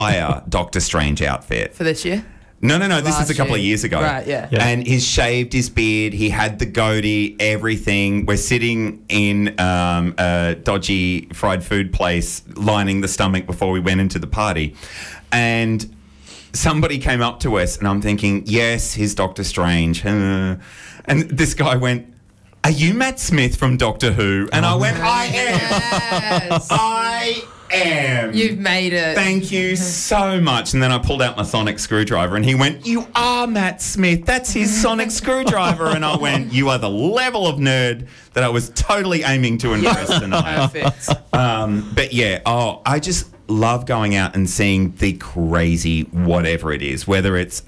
Doctor Strange outfit. For this year? No. This is Last a couple of year. years ago. Right, yeah. And he's shaved his beard. He had the goatee, everything. We're sitting in a dodgy fried food place, lining the stomach before we went into the party. And somebody came up to us, and I'm thinking, yes, he's Doctor Strange. And this guy went, "Are you Matt Smith from Doctor Who?" And I went, "I am. Yes. I am. You've made it. Thank you so much." And then I pulled out my sonic screwdriver, and he went, "You are Matt Smith. That's his sonic screwdriver." And I went, "You are the level of nerd that I was totally aiming to impress tonight." Perfect. But yeah, I just love going out and seeing the crazy whatever it is, whether it's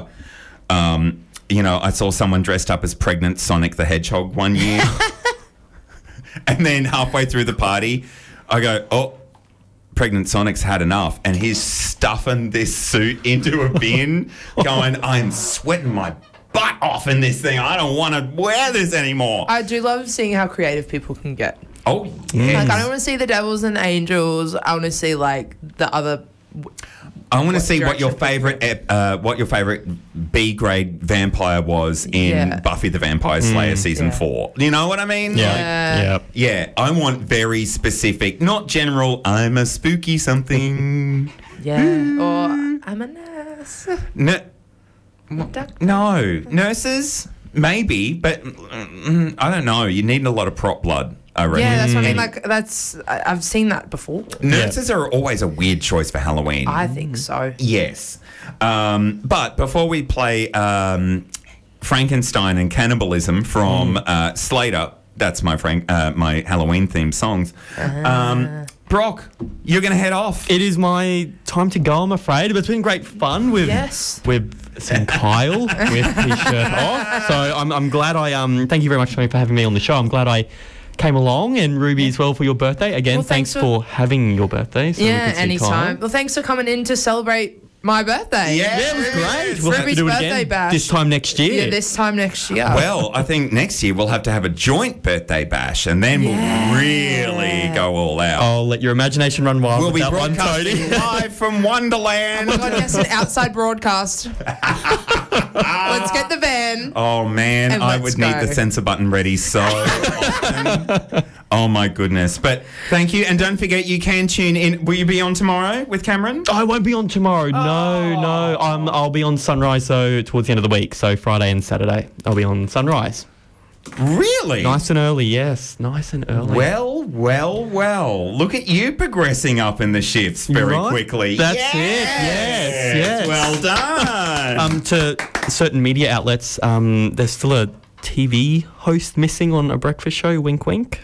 I saw someone dressed up as pregnant Sonic the Hedgehog one year. And then halfway through the party, I go, "Oh, pregnant Sonic's had enough." And he's stuffing this suit into a bin, going, "I'm sweating my butt off in this thing. I don't want to wear this anymore." I do love seeing how creative people can get. Oh, yeah. Like, I don't want to see the devils and angels. I want to see, like, the other... I want to see what your direction favorite B grade vampire was in Buffy the Vampire Slayer season 4. You know what I mean? Yeah. I want very specific, not general. I'm a spooky something. Yeah. Or I'm a nurse. No, nurses maybe, but I don't know. You need a lot of prop blood. I reckon. Yeah, that's what I mean. Like, I've seen that before. Nurses are always a weird choice for Halloween. I think so. Yes. But before we play Frankenstein and Cannibalism from Slater, that's my Halloween themed songs. Brock, you're going to head off. It is my time to go, I'm afraid. But it's been great fun with some Kyle with his shirt off. So I'm glad thank you very much, Tony, for having me on the show. I'm glad I came along, and Ruby as well for your birthday. Again, thanks for having your birthday. So anytime. Well, thanks for coming in to celebrate my birthday. Yeah, it was great. We'll have to Ruby's do it birthday again bash. this time next year. Yeah, this time next year. Well, I think next year we'll have to have a joint birthday bash, and then we'll really go all out. I'll let your imagination run wild. We'll be with that one, broadcasting Tony. live from Wonderland. Oh my God, yes, an outside broadcast. Let's get the van. Oh man, and I would need the censor button ready so often. Oh my goodness. But thank you, and don't forget you can tune in. Will you be on tomorrow with Cameron? I won't be on tomorrow. No. I'll be on Sunrise though towards the end of the week. So Friday and Saturday I'll be on Sunrise. Really? Nice and early, yes. Nice and early. Well. Look at you progressing up in the shifts very quickly. That's it. Yes. Well done. To certain media outlets, there's still a TV host missing on a breakfast show. Wink, wink.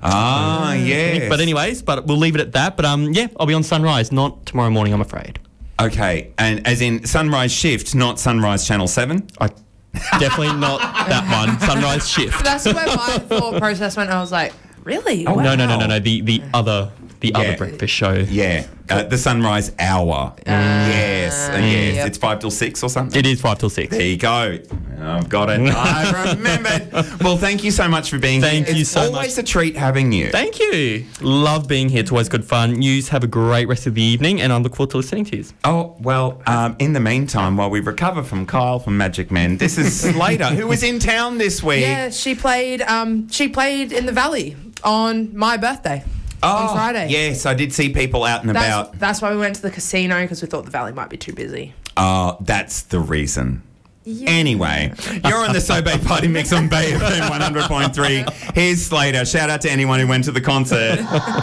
Yes. But anyways, we'll leave it at that. But I'll be on Sunrise, not tomorrow morning, I'm afraid. Okay, and as in Sunrise Shift, not Sunrise Channel 7? Definitely not that one. Sunrise Shift. That's where my thought process went. I was like, really? Oh, Wow. No. The other breakfast show. Yeah, the Sunrise Hour. Yes. Yep. It's 5 till 6 or something. It is 5 till 6. There you go. I've got it. I remembered. Well, thank you so much for being here. Thank you so much. It's always a treat having you. Thank you. Love being here. It's always good fun. Yous have a great rest of the evening, and I look forward to listening to you. Oh, well, in the meantime, while we recover from Kyle from Magic Men, this is Slater, who was in town this week. Yeah, she played in the Valley on my birthday. On Friday. Yes, I did see people out and about. That's why we went to the casino, because we thought the Valley might be too busy. That's the reason. Yeah. Anyway, you're on the So Bay Party Mix on Bay FM 100.3. Here's Slater. Shout out to anyone who went to the concert.